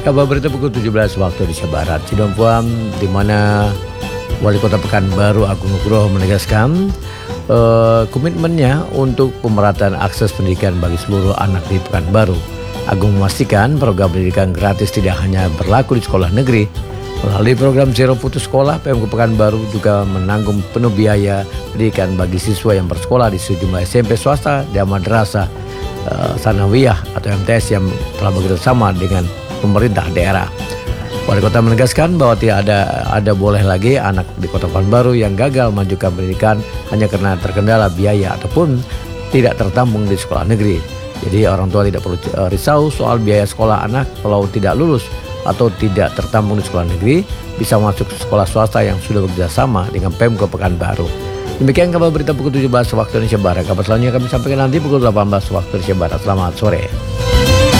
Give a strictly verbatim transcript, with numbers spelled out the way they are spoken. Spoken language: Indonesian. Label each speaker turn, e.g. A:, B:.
A: Kabar berita pukul tujuh belas waktu Indonesia Barat. Sidampuan di mana Wali Kota Pekanbaru Agung Nugroho menegaskan uh, komitmennya untuk pemerataan akses pendidikan bagi seluruh anak di Pekanbaru. Agung memastikan program pendidikan gratis tidak hanya berlaku di sekolah negeri. Melalui program Zero Putus Sekolah, Pemkab Pekanbaru juga menanggung penuh biaya pendidikan bagi siswa yang bersekolah di sejumlah S M P swasta dan madrasah uh, sanawiyah atau M T S yang telah bekerjasama dengan pemerintah daerah. Wali Kota menegaskan bahwa tidak ada ada boleh lagi anak di Kota Pekanbaru yang gagal melanjutkan pendidikan hanya karena terkendala biaya ataupun tidak tertampung di sekolah negeri. Jadi orang tua tidak perlu risau soal biaya sekolah anak kalau tidak lulus atau tidak tertampung di sekolah negeri, bisa masuk ke sekolah swasta yang sudah bekerjasama dengan Pemkab Pekanbaru. Demikian kabar berita pukul tujuh belas waktu Indonesia Barat. Kabar selanjutnya kami sampaikan nanti pukul delapan belas waktu Indonesia Barat. Selamat sore.